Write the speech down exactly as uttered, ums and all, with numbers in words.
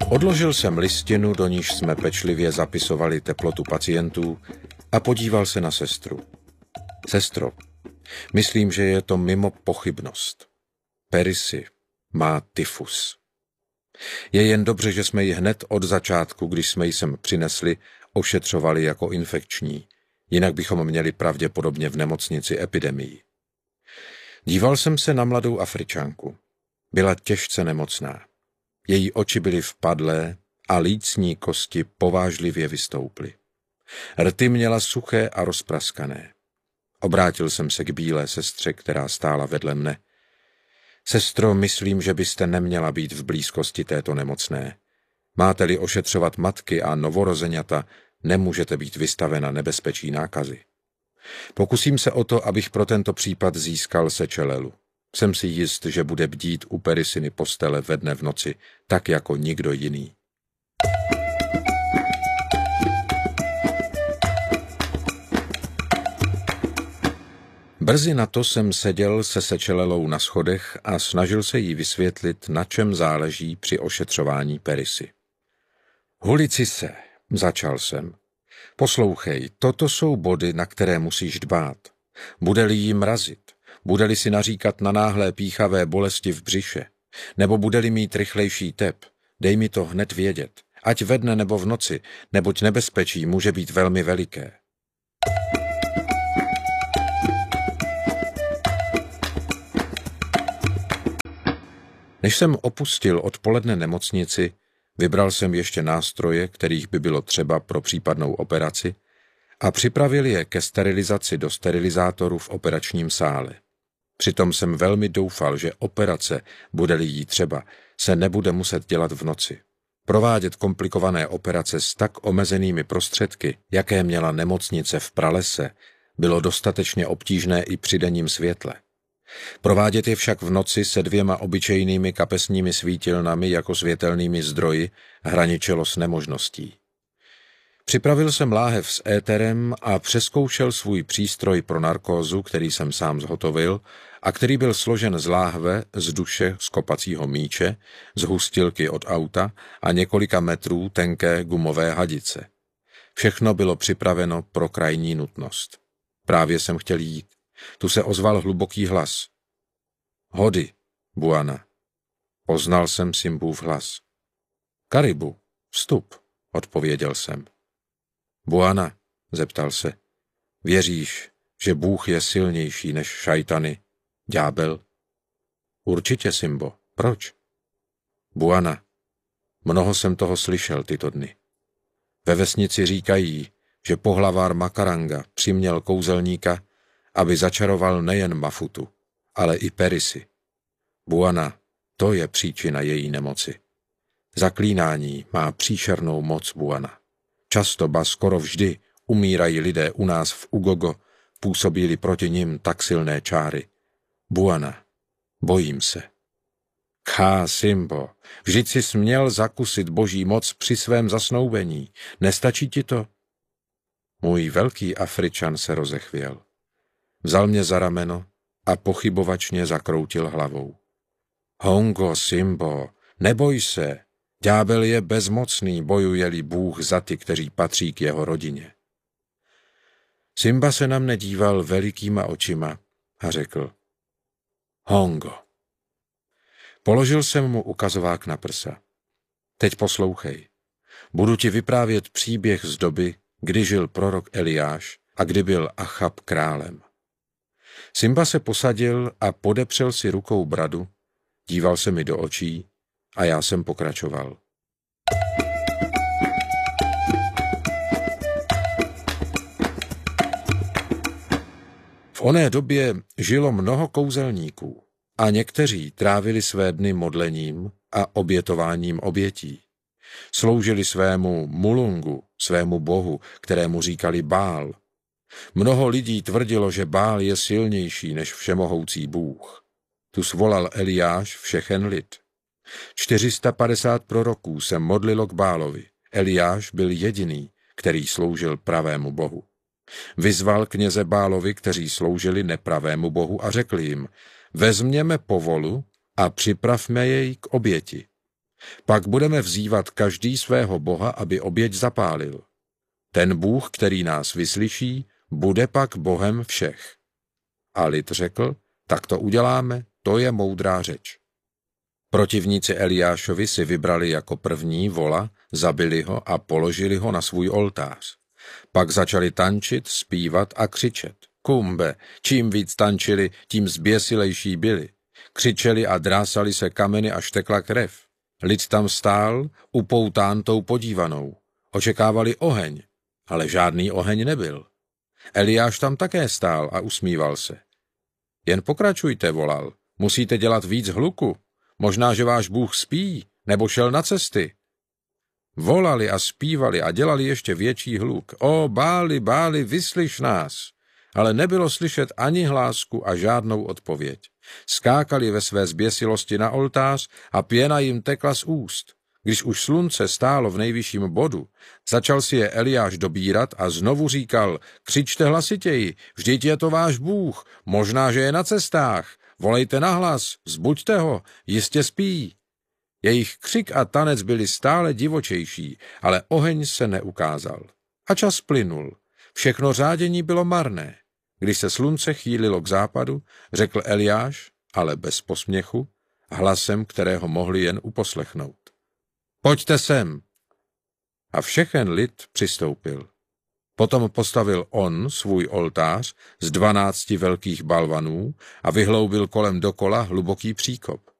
Odložil jsem listinu, do níž jsme pečlivě zapisovali teplotu pacientů, a podíval se na sestru. Sestro, myslím, že je to mimo pochybnost. Perisi má tyfus. Je jen dobře, že jsme ji hned od začátku, když jsme ji sem přinesli, ošetřovali jako infekční, jinak bychom měli pravděpodobně v nemocnici epidemii. Díval jsem se na mladou Afričanku. Byla těžce nemocná. Její oči byly vpadlé a lícní kosti povážlivě vystouply. Rty měla suché a rozpraskané. Obrátil jsem se k bílé sestře, která stála vedle mne. Sestro, myslím, že byste neměla být v blízkosti této nemocné. Máte-li ošetřovat matky a novorozeňata, nemůžete být vystavena nebezpečí nákazy. Pokusím se o to, abych pro tento případ získal sečelelu. Jsem si jist, že bude bdít u Perisiny postele ve dne v noci, tak jako nikdo jiný. Brzy na to jsem seděl se sečelelou na schodech a snažil se jí vysvětlit, na čem záleží při ošetřování Perisy. Hulici se, začal jsem. Poslouchej, toto jsou body, na které musíš dbát. Bude-li jí mrazit, bude-li si naříkat na náhlé píchavé bolesti v břiše, nebo bude-li mít rychlejší tep, dej mi to hned vědět, ať ve dne nebo v noci, neboť nebezpečí může být velmi veliké. Než jsem opustil odpoledne nemocnici, vybral jsem ještě nástroje, kterých by bylo třeba pro případnou operaci, a připravil je ke sterilizaci do sterilizátoru v operačním sále. Přitom jsem velmi doufal, že operace, bude-li jí třeba, se nebude muset dělat v noci. Provádět komplikované operace s tak omezenými prostředky, jaké měla nemocnice v pralese, bylo dostatečně obtížné i při denním světle. Provádět je však v noci se dvěma obyčejnými kapesními svítilnami jako světelnými zdroji hraničilo s nemožností. Připravil jsem láhev s éterem a přeskoušel svůj přístroj pro narkózu, který jsem sám zhotovil a který byl složen z láhve, z duše, z kopacího míče, z hustilky od auta a několika metrů tenké gumové hadice. Všechno bylo připraveno pro krajní nutnost. Právě jsem chtěl jít. Tu se ozval hluboký hlas. Hody, Buana. Poznal jsem Simbův hlas. Karibu, vstup, odpověděl jsem. Buana, zeptal se, věříš, že Bůh je silnější než šajtany, ďábel? Určitě, Simbo, proč? Buana, mnoho jsem toho slyšel tyto dny. Ve vesnici říkají, že pohlavár Makaranga přiměl kouzelníka, aby začaroval nejen Mafutu, ale i Perisi. Buana, to je příčina její nemoci. Zaklínání má příšernou moc, Buana. Často, ba skoro vždy, umírají lidé u nás v Ugogo, působí-li proti nim tak silné čáry. Buana, bojím se. Kha, Simbo, vždyť si směl zakusit boží moc při svém zasnoubení. Nestačí ti to? Můj velký Afričan se rozechvěl. Vzal mě za rameno a pochybovačně zakroutil hlavou. Hongo, Simbo, neboj se, ďábel je bezmocný, bojuje-li Bůh za ty, kteří patří k jeho rodině. Simba se na mne díval velikýma očima a řekl, Hongo. Položil jsem mu ukazovák na prsa. Teď poslouchej. Budu ti vyprávět příběh z doby, kdy žil prorok Eliáš a kdy byl Achab králem. Simba se posadil a podepřel si rukou bradu, díval se mi do očí a já jsem pokračoval. V oné době žilo mnoho kouzelníků a někteří trávili své dny modlením a obětováním obětí. Sloužili svému mulungu, svému bohu, kterému říkali Bál. Mnoho lidí tvrdilo, že Bál je silnější než všemohoucí Bůh. Tu svolal Eliáš všechen lid. čtyři sta padesát proroků se modlilo k Bálovi. Eliáš byl jediný, který sloužil pravému bohu. Vyzval kněze Bálovi, kteří sloužili nepravému bohu, a řekl jim, vezměme povolu a připravme jej k oběti. Pak budeme vzývat každý svého boha, aby oběť zapálil. Ten Bůh, který nás vyslyší, bude pak bohem všech. A lid řekl, tak to uděláme, to je moudrá řeč. Protivníci Eliášovi si vybrali jako první vola, zabili ho a položili ho na svůj oltář. Pak začali tančit, zpívat a křičet. Kumbe, čím víc tančili, tím zběsilejší byli. Křičeli a drásali se kameny, až tekla krev. Lid tam stál, upoután tou podívanou. Očekávali oheň, ale žádný oheň nebyl. Eliáš tam také stál a usmíval se. Jen pokračujte, volal, musíte dělat víc hluku. Možná, že váš Bůh spí, nebo šel na cesty. Volali a zpívali a dělali ještě větší hluk. O, Báli, Báli, vyslyš nás. Ale nebylo slyšet ani hlásku a žádnou odpověď. Skákali ve své zběsilosti na oltář a pěna jim tekla z úst. Když už slunce stálo v nejvyšším bodu, začal si je Eliáš dobírat a znovu říkal, křičte hlasitěji, vždyť je to váš Bůh, možná, že je na cestách, volejte nahlas, vzbuďte ho, jistě spí. Jejich křik a tanec byli stále divočejší, ale oheň se neukázal. A čas plynul. Všechno řádění bylo marné. Když se slunce chýlilo k západu, řekl Eliáš, ale bez posměchu, hlasem, kterého mohli jen uposlechnout. Pojďte sem. A všechen lid přistoupil. Potom postavil on svůj oltář z dvanácti velkých balvanů a vyhloubil kolem dokola hluboký příkop.